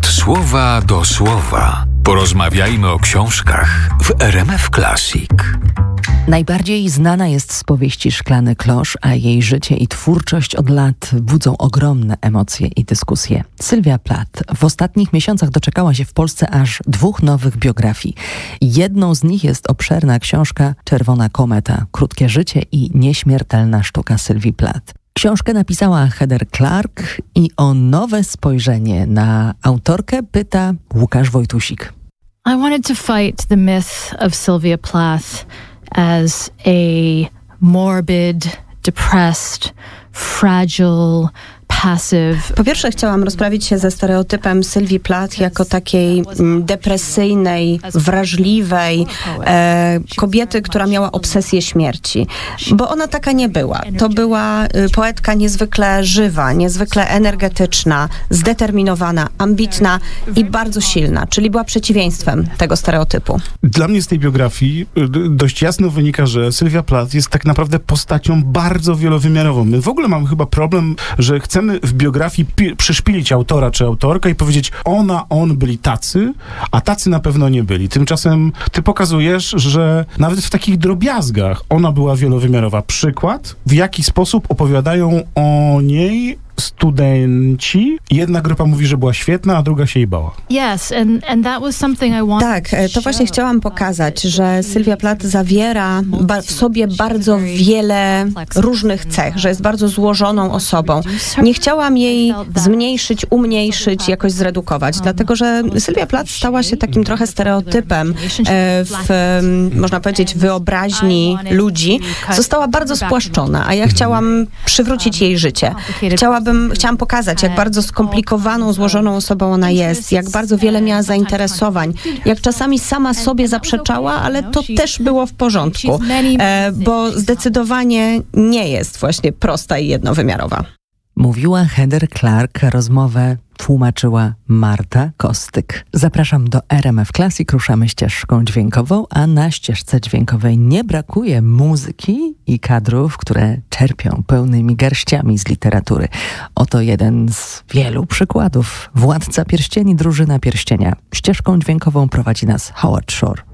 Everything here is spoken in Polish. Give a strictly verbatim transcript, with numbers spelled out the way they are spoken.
Od słowa do słowa. Porozmawiajmy o książkach w R M F Classic. Najbardziej znana jest z powieści Szklany klosz, a jej życie i twórczość od lat budzą ogromne emocje i dyskusje. Sylwia Plath w ostatnich miesiącach doczekała się w Polsce aż dwóch nowych biografii. Jedną z nich jest obszerna książka Czerwona kometa. Krótkie życie i nieśmiertelna sztuka Sylwii Plath. Książkę napisała Heather Clark i o nowe spojrzenie na autorkę pyta Łukasz Wojtusik. I wanted to fight the myth of Sylvia Plath as a morbid, depressed, fragile, passive. Po pierwsze chciałam rozprawić się ze stereotypem Sylwii Plath jako takiej depresyjnej, wrażliwej e, kobiety, która miała obsesję śmierci. Bo ona taka nie była. To była poetka niezwykle żywa, niezwykle energetyczna, zdeterminowana, ambitna i bardzo silna, czyli była przeciwieństwem tego stereotypu. Dla mnie z tej biografii dość jasno wynika, że Sylwia Plath jest tak naprawdę postacią bardzo wielowymiarową. My w ogóle mamy chyba problem, że chcemy w biografii pi- przyszpilić autora czy autorkę i powiedzieć, ona, on byli tacy, a tacy na pewno nie byli. Tymczasem ty pokazujesz, że nawet w takich drobiazgach ona była wielowymiarowa. Przykład, w jaki sposób opowiadają o niej studenci. Jedna grupa mówi, że była świetna, a druga się jej bała. Yes, and, and that was something I wanted Tak, to właśnie chciałam pokazać, że Sylwia Plath zawiera ba- w sobie bardzo wiele różnych cech, że jest bardzo złożoną osobą. Nie chciałam jej zmniejszyć, umniejszyć, jakoś zredukować, dlatego że Sylwia Plath stała się takim trochę stereotypem e, w, można powiedzieć, wyobraźni ludzi. Została bardzo spłaszczona, a ja chciałam przywrócić jej życie. Chciałabym, chciałam pokazać, jak bardzo skomplikowaną, złożoną osobą ona jest, jak bardzo wiele miała zainteresowań, jak czasami sama sobie zaprzeczała, ale to też było w porządku, e, bo zdecydowanie nie jest właśnie prosta i jednowymiarowa. Mówiła Heather Clark, rozmowę tłumaczyła Marta Kostyk. Zapraszam do R M F Classic, ruszamy ścieżką dźwiękową, a na ścieżce dźwiękowej nie brakuje muzyki i kadrów, które czerpią pełnymi garściami z literatury. Oto jeden z wielu przykładów. Władca Pierścieni, Drużyna Pierścienia. Ścieżką dźwiękową prowadzi nas Howard Shore.